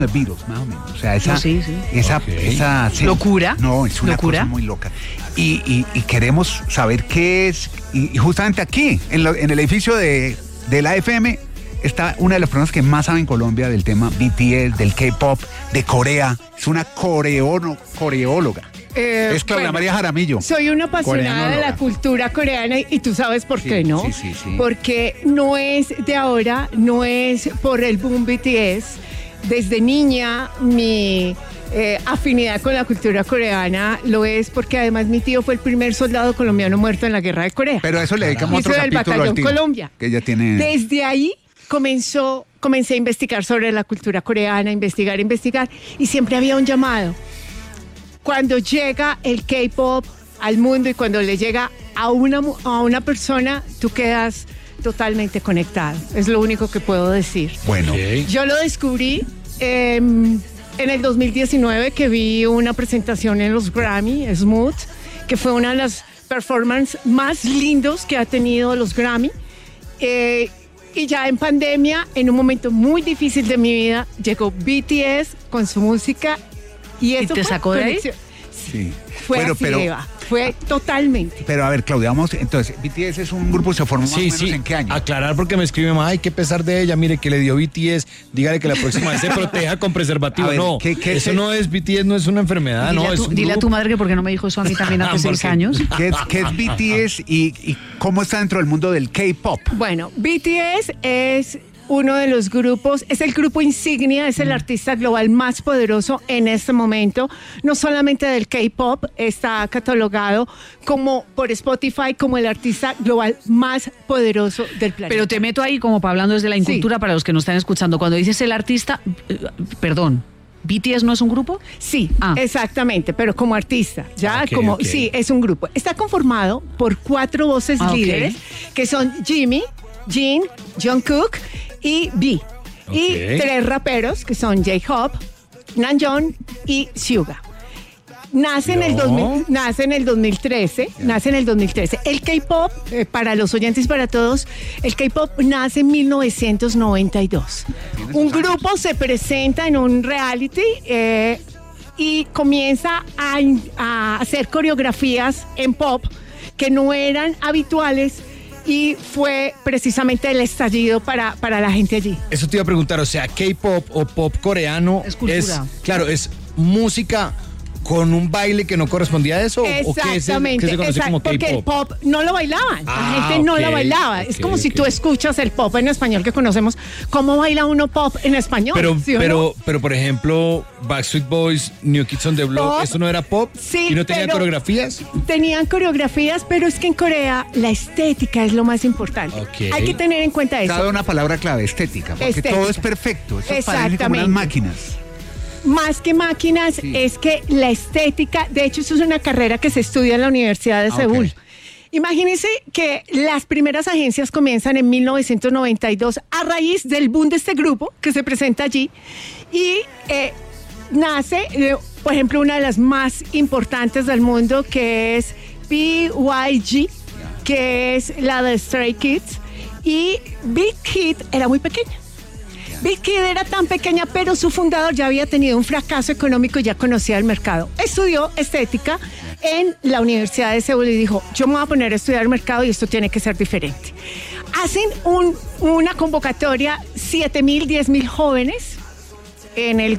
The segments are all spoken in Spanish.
The Beatles, más o menos. O sea, esa, sí. esa ¿Locura? No, es una ¿Locura? cosa muy loca. Y queremos saber qué es. Y justamente aquí, en el edificio de la FM, está una de las personas que más sabe en Colombia del tema BTS, del K-pop, de Corea. Es una coreóloga. Es Claudia María Jaramillo. Soy una apasionada de la cultura coreana y tú sabes por qué, ¿no? Sí. Porque no es de ahora, no es por el boom BTS. Desde niña mi afinidad con la cultura coreana lo es porque además mi tío fue el primer soldado colombiano muerto en la guerra de Corea. Pero eso le dedicamos otro Hizo del capítulo Batallón al tío, Colombia. que ella tiene. Desde ahí comencé a investigar sobre la cultura coreana, investigar, y siempre había un llamado. Cuando llega el K-pop al mundo y cuando le llega a una persona, tú quedas totalmente conectado. Es lo único que puedo decir. Bueno. Yo lo descubrí en el 2019 que vi una presentación en los Grammy, Smooth, que fue una de las performances más lindos que ha tenido los Grammy. Y ya en pandemia, en un momento muy difícil de mi vida, llegó BTS con su música. ¿Y te sacó de ahí? Sí. Fue así, Eva. Fue totalmente. Pero a ver, Claudia, vamos, entonces, BTS es un grupo que se formó más o menos ¿en qué año? Aclarar porque me escribe, ay, qué pesar de ella, mire, que le dio BTS, dígale que la próxima vez se proteja con preservativo. A ver, no, eso no es BTS, no es una enfermedad, Dile a tu madre que por qué no me dijo eso a mí también hace 6 años. ¿Qué es BTS y cómo está dentro del mundo del K-pop? Bueno, BTS es uno de los grupos, es el grupo insignia, es el artista global más poderoso en este momento, no solamente del K-pop, está catalogado como por Spotify como el artista global más poderoso del planeta. Pero te meto ahí como para hablando desde la incultura para los que nos están escuchando. Cuando dices el artista, perdón, ¿BTS no es un grupo? Sí, exactamente, pero como artista, sí, es un grupo. Está conformado por 4 voces líderes, que son Jimmy, Jin, Jungkook y B. Y 3 raperos, que son J-Hope, Namjoon y Suga. Nace en el 2013. El K-pop, para los oyentes y para todos, el K-pop nace en 1992. Un grupo se presenta en un reality y comienza a hacer coreografías en pop que no eran habituales. Y fue precisamente el estallido para la gente allí. Eso te iba a preguntar, o sea, K-pop o pop coreano es cultura. Es música con un baile que no correspondía a eso. Exactamente, ¿o qué se conoce como K-pop? Porque el pop no lo bailaban, la gente no lo bailaba. Es como si tú escuchas el pop en español que conocemos, ¿cómo baila uno pop en español? Pero por ejemplo, Backstreet Boys, New Kids on the Block, pop, ¿eso no era pop? Sí, ¿Y no tenían coreografías? Tenían coreografías, pero es que en Corea la estética es lo más importante. Hay que tener en cuenta eso. Cada una palabra clave, estética, porque todo es perfecto. Eso parece como unas máquinas. Más que máquinas, es que la estética, de hecho, eso es una carrera que se estudia en la Universidad de Seúl. Imagínense que las primeras agencias comienzan en 1992 a raíz del boom de este grupo que se presenta allí y nace, por ejemplo, una de las más importantes del mundo que es PYG, que es la de Stray Kids, y Big Hit era muy pequeña. Big Kid era tan pequeña, pero su fundador ya había tenido un fracaso económico y ya conocía el mercado. Estudió estética en la Universidad de Seúl y dijo, yo me voy a poner a estudiar el mercado y esto tiene que ser diferente. Hacen una convocatoria, 7,000, 10,000 jóvenes en el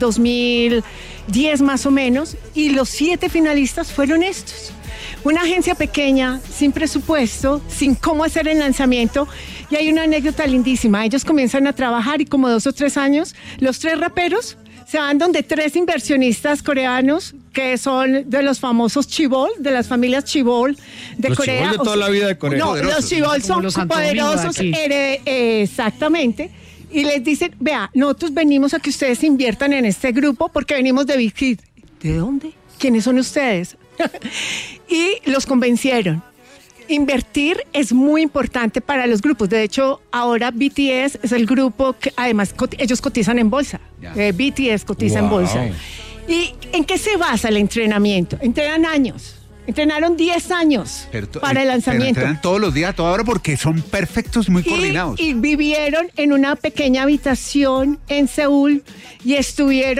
2010 más o menos, y los 7 finalistas fueron estos. Una agencia pequeña, sin presupuesto, sin cómo hacer el lanzamiento. Y hay una anécdota lindísima. Ellos comienzan a trabajar y como 2 o 3 años, los 3 raperos se van donde 3 inversionistas coreanos que son de los famosos Chibol, de las familias Chibol de los Corea. Chibol de toda la vida de Corea. No, los Chibol son poderosos, exactamente. Y les dicen, vea, nosotros venimos a que ustedes inviertan en este grupo porque venimos de Big Hit. ¿De dónde? ¿Quiénes son ustedes? Y los convencieron. Invertir es muy importante para los grupos. De hecho, ahora BTS es el grupo que además ellos cotizan en bolsa. BTS cotiza en bolsa. ¿Y en qué se basa el entrenamiento? Entrenan años. Entrenaron 10 años para el lanzamiento. Pero entrenan todos los días, a toda hora, porque son perfectos, muy coordinados. Y vivieron en una pequeña habitación en Seúl y estuvieron